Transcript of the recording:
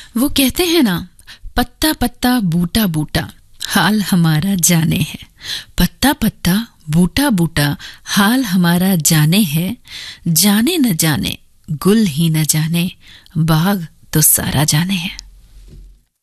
वो कहते हैं ना, पत्ता पत्ता बूटा बूटा हाल हमारा जाने है। पत्ता पत्ता बूटा बूटा हाल हमारा जाने है। जाने न जाने गुल ही न जाने बाग तो सारा जाने है।